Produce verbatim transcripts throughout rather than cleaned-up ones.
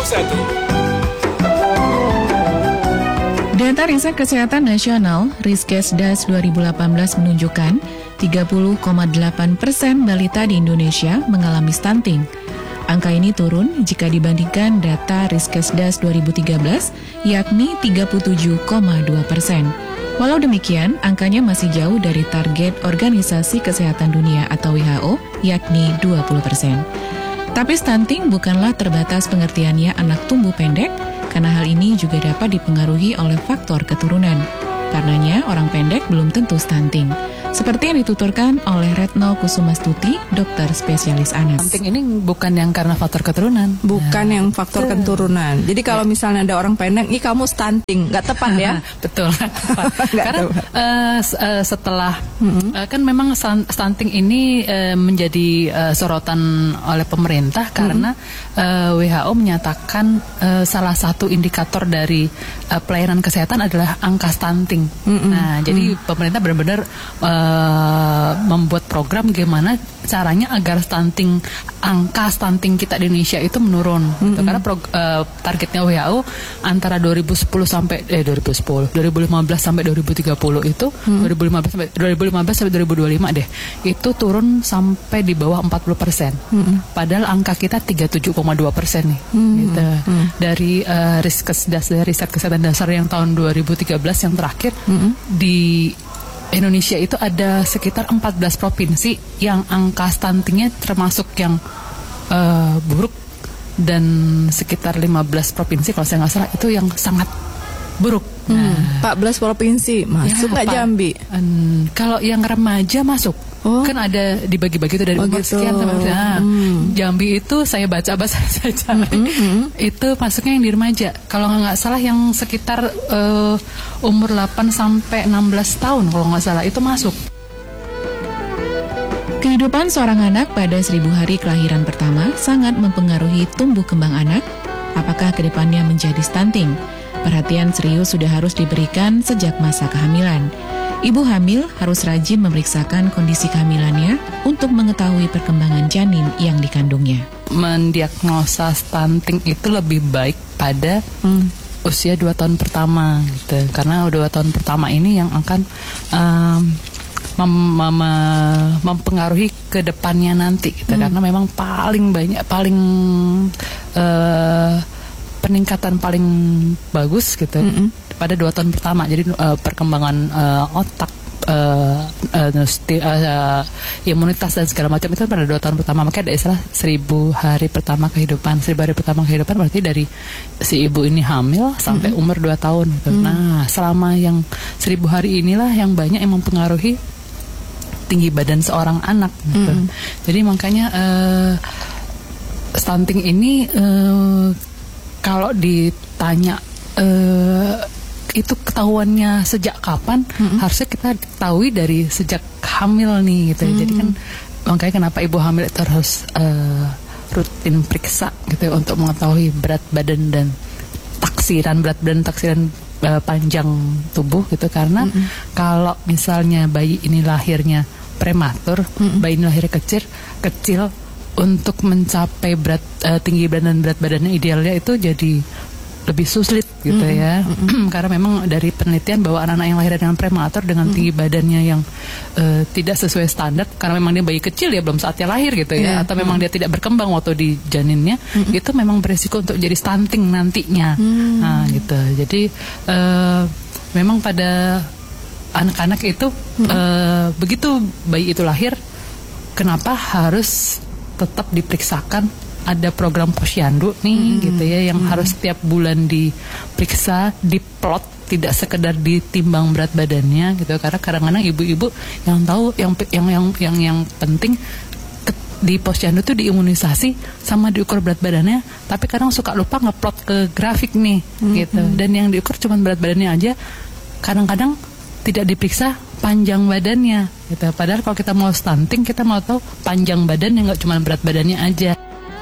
satu. Data Riset Kesehatan Nasional Riskesdas dua ribu delapan belas menunjukkan tiga puluh koma delapan persen balita di Indonesia mengalami stunting. Angka ini turun jika dibandingkan data Riskesdas dua ribu tiga belas, yakni tiga puluh tujuh koma dua persen. Walau demikian, angkanya masih jauh dari target Organisasi Kesehatan Dunia atau W H O, yakni dua puluh persen. Tapi stunting bukanlah terbatas pengertiannya anak tumbuh pendek, karena hal ini juga dapat dipengaruhi oleh faktor keturunan. Karenanya, orang pendek belum tentu stunting. Seperti yang dituturkan oleh Retno Kusumastuti, dokter spesialis anak. Stunting ini bukan yang karena faktor keturunan. Bukan nah, yang faktor betul. keturunan. Jadi kalau ya. misalnya ada orang pendek, ih kamu stunting, nggak tepat ya? Betul. Karena uh, uh, setelah mm-hmm. uh, kan memang stunting ini uh, menjadi uh, sorotan oleh pemerintah karena mm-hmm. uh, W H O menyatakan uh, salah satu indikator dari uh, pelayanan kesehatan adalah angka stunting. Mm-hmm. Nah, jadi mm-hmm. pemerintah benar-benar uh, Uh, membuat program gimana caranya agar stunting angka stunting kita di Indonesia itu menurun. Mm-hmm. gitu. Karena pro, uh, targetnya W H O antara dua ribu sepuluh sampai eh dua ribu sepuluh, dua ribu lima belas sampai dua ribu tiga puluh itu mm-hmm. dua ribu lima belas sampai dua ribu lima belas sampai dua ribu dua puluh lima deh. Itu turun sampai di bawah empat puluh persen. Mm-hmm. Padahal angka kita tiga puluh tujuh koma dua persen nih. Mm-hmm. Gitu. Mm-hmm. Dari uh, Riskesdas dari riset kesehatan dasar yang tahun dua ribu tiga belas yang terakhir mm-hmm. di Indonesia itu ada sekitar empat belas provinsi yang angka stuntingnya termasuk yang uh, buruk, dan sekitar lima belas provinsi kalau saya nggak salah itu yang sangat buruk. Hmm, nah, empat belas provinsi masuk nggak ya, Jambi? Um, kalau yang remaja masuk. Oh. Kan ada dibagi-bagi itu dari oh, umur gitu. sekian sampai nah, hmm. Jambi itu saya baca bahasa saja mm-hmm. itu masuknya yang di remaja. Kalau nggak salah yang sekitar uh, umur delapan sampai enam belas tahun kalau nggak salah itu masuk. Kehidupan seorang anak pada seribu hari kelahiran pertama sangat mempengaruhi tumbuh kembang anak. Apakah kedepannya menjadi stunting? Perhatian serius sudah harus diberikan sejak masa kehamilan. Ibu hamil harus rajin memeriksakan kondisi kehamilannya untuk mengetahui perkembangan janin yang dikandungnya. Mendiagnosa stunting itu lebih baik pada hmm. usia dua tahun pertama gitu. Karena dua tahun pertama ini yang akan um, mem- mem- mempengaruhi ke depannya nanti gitu. Hmm. Karena memang paling banyak paling uh, peningkatan paling bagus gitu. Mm-hmm. Pada dua tahun pertama, jadi uh, perkembangan uh, otak, uh, uh, sti, uh, imunitas dan segala macam itu pada dua tahun pertama. Makanya ada istilah seribu hari pertama kehidupan. Seribu hari pertama kehidupan berarti dari si ibu ini hamil sampai mm-hmm. umur dua tahun. Gitu. Mm-hmm. Nah, selama yang seribu hari inilah yang banyak yang mempengaruhi tinggi badan seorang anak. Gitu. Mm-hmm. Jadi makanya uh, stunting ini uh, kalau ditanya uh, itu ketahuannya sejak kapan, mm-hmm. harusnya kita ketahui dari sejak hamil nih gitu. Mm-hmm. Jadi kan makanya kenapa ibu hamil itu harus uh, rutin periksa gitu ya, untuk mengetahui berat badan dan taksiran berat badan taksiran uh, panjang tubuh gitu. Karena mm-hmm. kalau misalnya bayi ini lahirnya prematur, mm-hmm. bayi ini lahirnya kecil kecil untuk mencapai berat uh, tinggi badan dan berat badannya idealnya itu jadi lebih sulit gitu mm-hmm. ya. Mm-hmm. Karena memang dari penelitian bahwa anak-anak yang lahir dengan prematur dengan mm-hmm. tinggi badannya yang uh, tidak sesuai standar, karena memang dia bayi kecil ya belum saatnya lahir gitu ya, yeah. atau memang mm-hmm. dia tidak berkembang waktu di janinnya, mm-hmm. itu memang berisiko untuk jadi stunting nantinya. Mm-hmm. Nah gitu. Jadi uh, memang pada anak-anak itu mm-hmm. uh, begitu bayi itu lahir, kenapa harus tetap diperiksakan? Ada program posyandu nih hmm. gitu ya yang hmm. harus setiap bulan diperiksa, diplot, tidak sekedar ditimbang berat badannya gitu. Karena kadang-kadang ibu-ibu yang tahu yang yang yang yang, yang penting ke, di posyandu tuh diimunisasi sama diukur berat badannya, tapi kadang suka lupa ngeplot ke grafik nih hmm. gitu. Dan yang diukur cuma berat badannya aja, kadang-kadang tidak diperiksa panjang badannya gitu. Padahal kalau kita mau stunting, kita mau tahu panjang badannya, nggak cuma berat badannya aja.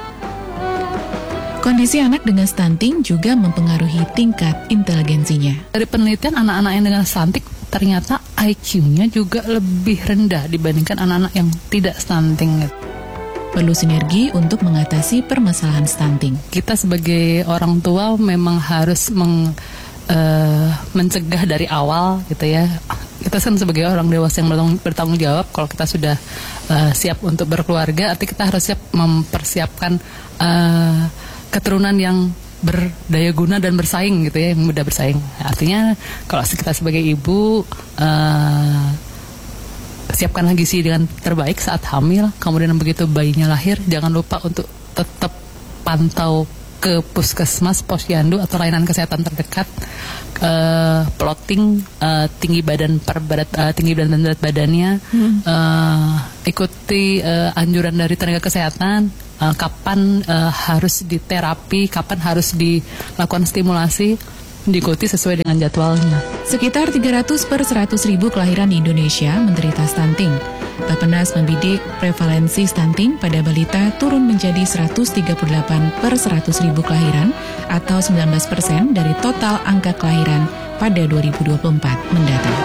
Kondisi anak dengan stunting juga mempengaruhi tingkat inteligensinya. Dari penelitian, anak-anak yang dengan stunting ternyata I Q-nya juga lebih rendah dibandingkan anak-anak yang tidak stunting. perlu sinergi untuk mengatasi permasalahan stunting. Kita sebagai orang tua memang harus meng, uh, mencegah dari awal gitu ya. Kita kan sebagai orang dewasa yang bertanggung, bertanggung jawab, kalau kita sudah uh, siap untuk berkeluarga, artinya kita harus siap mempersiapkan uh, keturunan yang berdaya guna dan bersaing gitu ya, yang mudah bersaing. Artinya kalau kita sebagai ibu uh, siapkanlah gizi dengan terbaik saat hamil, kemudian begitu bayinya lahir, jangan lupa untuk tetap pantau ke puskesmas, posyandu atau layanan kesehatan terdekat, uh, plotting uh, tinggi badan per berat, uh, tinggi badan dan berat badannya, hmm. uh, ikuti uh, anjuran dari tenaga kesehatan, uh, kapan uh, harus diterapi, kapan harus dilakukan stimulasi, diikuti sesuai dengan jadwalnya. Sekitar tiga ratus per seratus ribu kelahiran di Indonesia menderita stunting. Bappenas membidik prevalensi stunting pada balita turun menjadi seratus tiga puluh delapan per seratus ribu kelahiran atau sembilan belas persen dari total angka kelahiran pada dua ribu dua puluh empat mendatang.